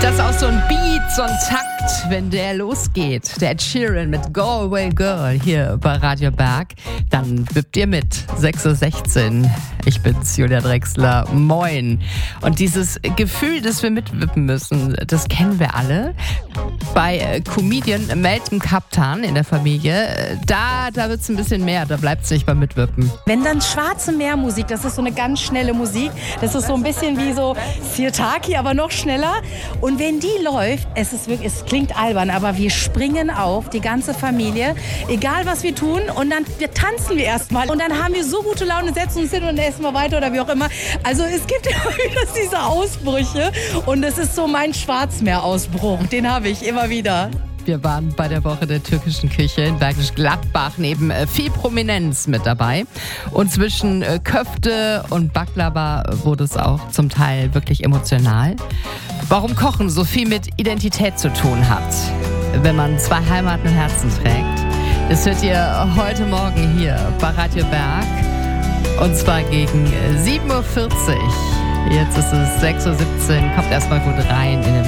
Das ist auch so ein Beat, so ein Takt, wenn der losgeht. Der Ed Sheeran mit Go Away Girl hier bei Radio Berg. Dann wippt ihr mit. 6.16 Uhr. Ich bin's, Julia Drechsler. Moin. Und dieses Gefühl, dass wir mitwippen müssen, das kennen wir alle. Bei Comedian Meltem Kaptan in der Familie, da wird's ein bisschen mehr. Da bleibt's nicht beim Mitwippen. Wenn dann Schwarze Meermusik, das ist so eine ganz schnelle Musik. Das ist so ein bisschen wie so Sirtaki, aber noch schneller. Und wenn die läuft, es klingt albern, aber wir springen auf, die ganze Familie, egal was wir tun, und dann tanzen wir erstmal und dann haben wir so gute Laune, setzen uns hin und essen wir weiter oder wie auch immer. Also es gibt immer wieder diese Ausbrüche und es ist so mein Schwarzmeerausbruch, den habe ich immer wieder. Wir waren bei der Woche der türkischen Küche in Bergisch Gladbach neben viel Prominenz mit dabei. Und zwischen Köfte und Baklava wurde es auch zum Teil wirklich emotional. Warum Kochen so viel mit Identität zu tun hat, wenn man zwei Heimaten im Herzen trägt, das hört ihr heute Morgen hier bei Radio Berg. Und zwar gegen 7.40 Uhr. Jetzt ist es 6.17 Uhr. Kommt erstmal gut rein in den